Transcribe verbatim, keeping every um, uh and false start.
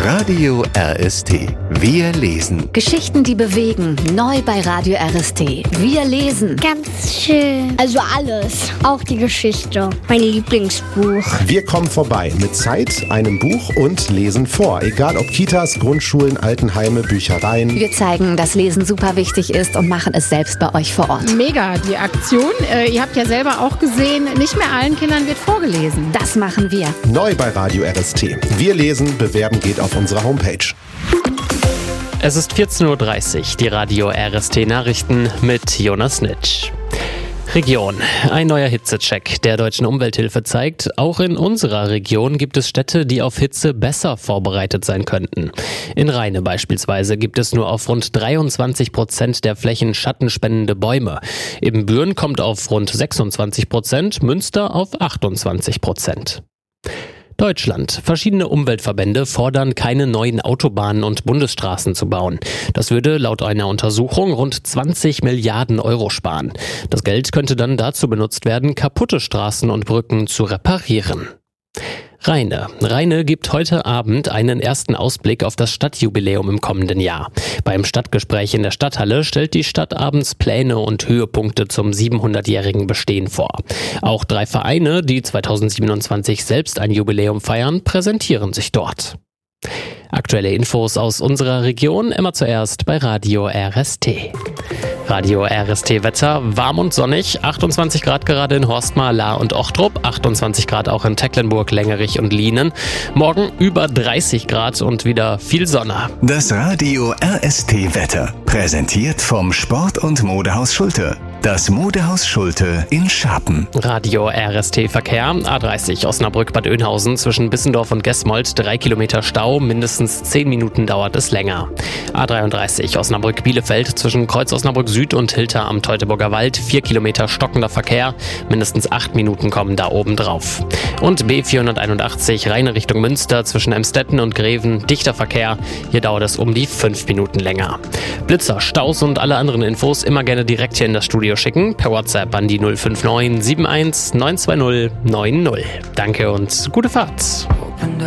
Radio R S T. Wir lesen. Geschichten, die bewegen. Neu bei Radio R S T. Wir lesen. Ganz schön. Also alles. Auch die Geschichte. Mein Lieblingsbuch. Wir kommen vorbei mit Zeit, einem Buch und lesen vor. Egal ob Kitas, Grundschulen, Altenheime, Büchereien. Wir zeigen, dass Lesen super wichtig ist und machen es selbst bei euch vor Ort. Mega, die Aktion. Äh, ihr habt ja selber auch gesehen, nicht mehr allen Kindern wird vorgelesen. Das machen wir. Neu bei Radio R S T. Wir lesen, bewerben geht auf unserer Homepage. Es ist vierzehn Uhr dreißig, die Radio R S T Nachrichten mit Jonas Nitsch. Region. Ein neuer Hitzecheck der Deutschen Umwelthilfe zeigt, auch in unserer Region gibt es Städte, die auf Hitze besser vorbereitet sein könnten. In Rheine beispielsweise gibt es nur auf rund dreiundzwanzig Prozent der Flächen schattenspendende Bäume. Ibbenbüren kommt auf rund sechsundzwanzig Prozent, Münster auf achtundzwanzig Prozent. Deutschland. Verschiedene Umweltverbände fordern, keine neuen Autobahnen und Bundesstraßen zu bauen. Das würde laut einer Untersuchung rund zwanzig Milliarden Euro sparen. Das Geld könnte dann dazu benutzt werden, kaputte Straßen und Brücken zu reparieren. Rheine. Rheine gibt heute Abend einen ersten Ausblick auf das Stadtjubiläum im kommenden Jahr. Beim Stadtgespräch in der Stadthalle stellt die Stadt abends Pläne und Höhepunkte zum siebenhundertjährigen Bestehen vor. Auch drei Vereine, die zweitausendsiebenundzwanzig selbst ein Jubiläum feiern, präsentieren sich dort. Aktuelle Infos aus unserer Region immer zuerst bei Radio R S T. Radio R S T Wetter, warm und sonnig, achtundzwanzig Grad gerade in Horstmar, Lahr und Ochtrup, achtundzwanzig Grad auch in Tecklenburg, Lengerich und Lienen. Morgen über dreißig Grad und wieder viel Sonne. Das Radio R S T Wetter, präsentiert vom Sport- und Modehaus Schulte. Das Modehaus Schulte in Scharpen. Radio R S T Verkehr, A dreißig Osnabrück-Bad Oeynhausen zwischen Bissendorf und Gesmold, drei Kilometer Stau, mindestens zehn Minuten dauert es länger. A dreiunddreißig Osnabrück-Bielefeld zwischen Kreuz Osnabrück Süd und Hilter am Teutoburger Wald, vier Kilometer stockender Verkehr, mindestens acht Minuten kommen da oben drauf. Und B vierhunderteinundachtzig Rheine Richtung Münster zwischen Emstetten und Greven, dichter Verkehr, hier dauert es um die fünf Minuten länger. Blitzer, Staus und alle anderen Infos immer gerne direkt hier in das Studio schicken, per WhatsApp an die null fünf neun sieben eins neun zwei null neun null. Danke und gute Fahrt.